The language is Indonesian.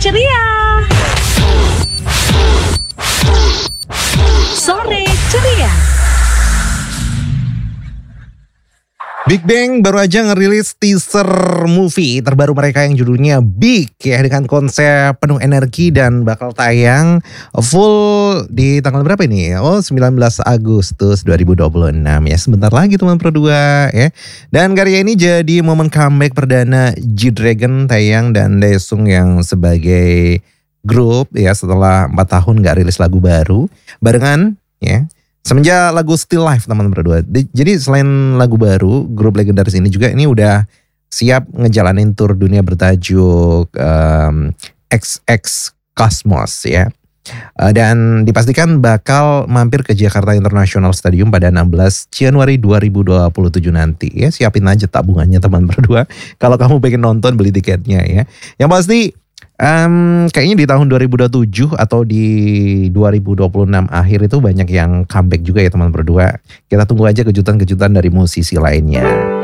ceria. Sore ceria. Big Bang baru aja ngerilis teaser movie terbaru mereka yang judulnya Big ya, dengan konsep penuh energi dan bakal tayang full di tanggal berapa ini? 19 Agustus 2026 ya, sebentar lagi teman berdua ya. Dan karya ini jadi momen comeback perdana G-Dragon, Taeyang dan Daesung yang sebagai grup ya setelah 4 tahun gak rilis lagu baru barengan ya. Semenjak lagu Still Life teman berdua. Jadi selain lagu baru, grup legendaris ini juga ini udah siap ngejalanin tour dunia bertajuk XX Cosmos ya. Dan dipastikan bakal mampir ke Jakarta International Stadium pada 16 Januari 2027 nanti ya. Siapin aja tabungannya teman berdua. Kalau kamu pengen nonton, beli tiketnya ya. Yang pasti kayaknya di tahun 2027 atau di 2026 akhir itu banyak yang comeback juga ya teman berdua. Kita tunggu aja kejutan-kejutan dari musisi lainnya.